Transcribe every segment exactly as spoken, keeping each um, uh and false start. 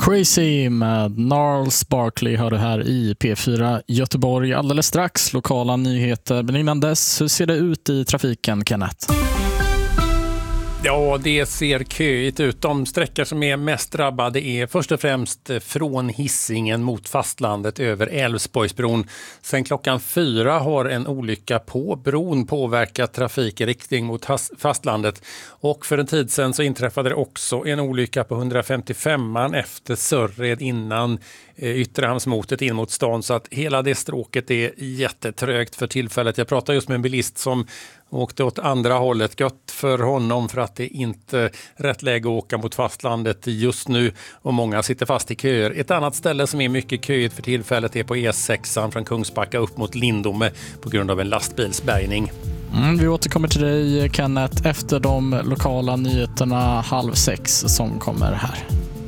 Crazy med Gnarls Barkley har du här i P fyra Göteborg. Alldeles strax lokala nyheter. Men innan dess, hur ser det ut i trafiken, Kenneth? Ja, det ser köigt ut. De sträckor som är mest drabbade är först och främst från Hisingen mot fastlandet över Älvsborgsbron. Sen klockan fyra har en olycka på bron påverkat trafik i riktning mot fastlandet. Och för en tid sedan så inträffade det också en olycka på hundrafemtiofemman efter Sörred innan Ytterhamnsmotet in mot stan, så att hela det stråket är jättetrögt för tillfället. Jag pratar just med en bilist som åkte åt andra hållet. Gött för honom för att det inte är rätt läge att åka mot fastlandet just nu och många sitter fast i köer. Ett annat ställe som är mycket köigt för tillfället är på E sexan från Kungsbacka upp mot Lindome på grund av en lastbilsbärgning. Mm, vi återkommer till dig, Kenneth, efter de lokala nyheterna halv sex som kommer här.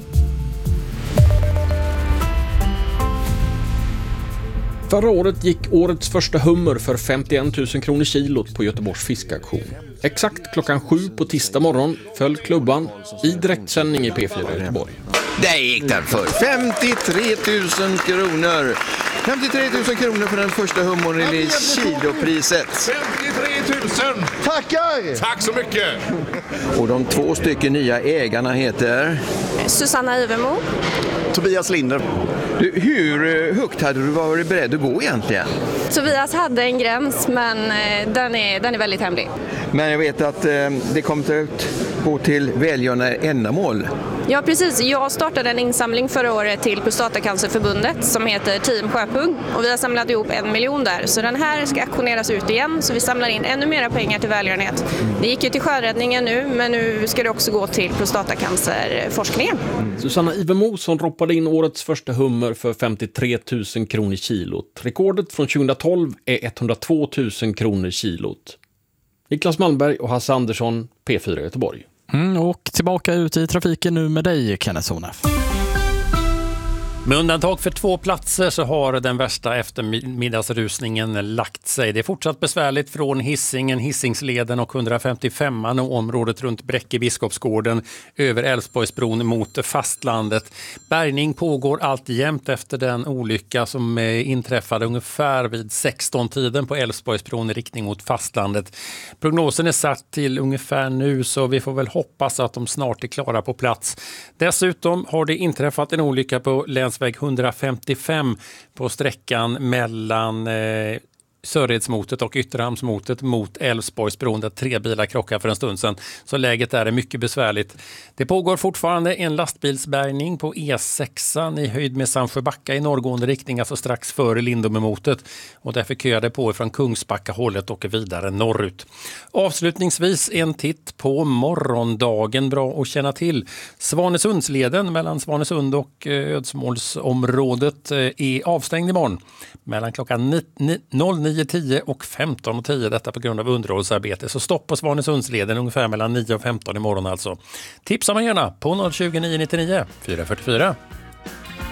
Förra året gick årets första hummer för femtioen tusen kronor kilot på Göteborgs fiskaktion. Exakt klockan sju på tisdag morgon föll klubban i direktsändning i P fyra Göteborg. Där gick den för femtiotre tusen kronor. femtiotre tusen kronor för den första hummern i kilopriset. femtiotre tusen! Tackar! Tack så mycket! Och de två stycken nya ägarna heter? Susanna Ivermo. Tobias Linder. Du, hur högt hade du varit beredd att gå egentligen? Tobias hade en gräns, men den är, den är väldigt hemlig. Men jag vet att eh, det kommer att gå till välgörande ändamål. Ja, precis. Jag startade en insamling förra året till Prostatacancerförbundet som heter Team Sjöpung. Och vi har samlat ihop en miljon där. Så den här ska aktioneras ut igen, så vi samlar in ännu mera pengar till välgörenhet. Det gick ju till sjöräddningen nu, men nu ska det också gå till prostatacancerforskningen. Mm. Susanna Ivermo som roppade in årets första hummer för femtiotre tusen kronor kilot. Rekordet från tjugohundratolv är etthundratvå tusen kronor kilot. Niklas Malmberg och Hasse Andersson, P fyra Göteborg. Mm, och tillbaka ut i trafiken nu med dig, Kenneth Sonef. Med undantag för två platser så har den värsta eftermiddagsrusningen lagt sig. Det är fortsatt besvärligt från Hisingen, Hisingsleden och hundrafemtiofemman och området runt Bräcke Biskopsgården över Älvsborgsbron mot fastlandet. Bärgning pågår alltjämt efter den olycka som inträffade ungefär vid sexton-tiden på Älvsborgsbron i riktning mot fastlandet. Prognosen är satt till ungefär nu, så vi får väl hoppas att de snart är klara på plats. Dessutom har det inträffat en olycka på länsväg hundrafemtiofem på sträckan mellan eh, Sörredsmotet och Ytterhamnsmotet mot Älvsborgsbron där tre bilar krockade för en stund sedan. Så läget där är mycket besvärligt. Det pågår fortfarande en lastbilsbärgning på E sexan i höjd med Sandsjöbacka i norrgående riktning, alltså strax före Lindomemotet. Och därför köar det på från Kungsbacka hållet och vidare norrut. Avslutningsvis en titt på morgondagen, bra att känna till. Svanesundsleden mellan Svanesund och Ödsmålsområdet är avstängd imorgon mellan klockan nio tio och femton tio, detta på grund av underhållsarbete. Så stopp på Svanesundsleden ungefär mellan nio och femton imorgon alltså. Tipsa man gärna på noll tjugo nio nittionio fyra fyrtiofyra.